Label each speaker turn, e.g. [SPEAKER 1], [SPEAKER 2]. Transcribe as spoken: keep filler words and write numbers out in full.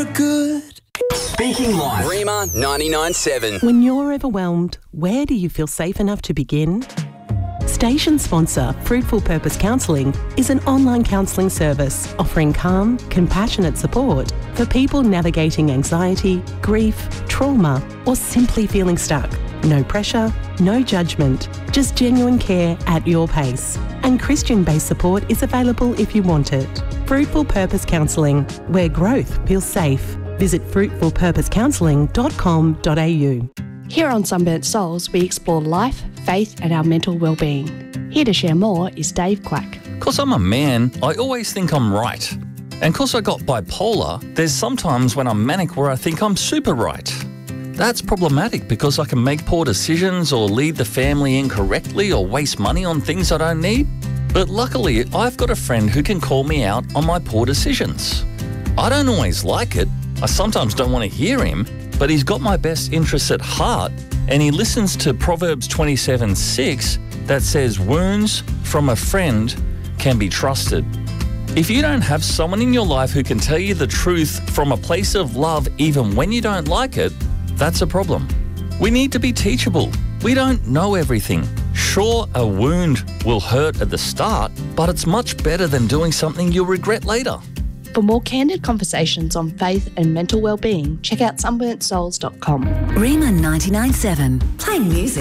[SPEAKER 1] Good.
[SPEAKER 2] Speaking Life. Rima ninety-nine point seven.
[SPEAKER 3] When you're overwhelmed, where do you feel safe enough to begin? Station sponsor Fruitful Purpose Counselling is an online counselling service offering calm, compassionate support for people navigating anxiety, grief, trauma, or simply feeling stuck. No pressure, no judgment, just genuine care at your pace. And Christian-based support is available if you want it. Fruitful Purpose Counselling, where growth feels safe. Visit fruitful purpose counselling dot com dot a u.
[SPEAKER 4] Here on Sunburnt Souls, we explore life, faith and our mental well-being. Here to share more is Dave Clack.
[SPEAKER 5] Because I'm a man, I always think I'm right. And because I got bipolar, there's sometimes when I'm manic where I think I'm super right. That's problematic because I can make poor decisions or lead the family incorrectly or waste money on things I don't need. But luckily, I've got a friend who can call me out on my poor decisions. I don't always like it. I sometimes don't want to hear him, but he's got my best interests at heart and he listens to Proverbs twenty-seven six that says wounds from a friend can be trusted. If you don't have someone in your life who can tell you the truth from a place of love even when you don't like it, that's a problem. We need to be teachable. We don't know everything. Sure, a wound will hurt at the start, but it's much better than doing something you'll regret later.
[SPEAKER 4] For more candid conversations on faith and mental well-being, check out sunburnt souls dot com.
[SPEAKER 6] Rima ninety-nine point seven, playing music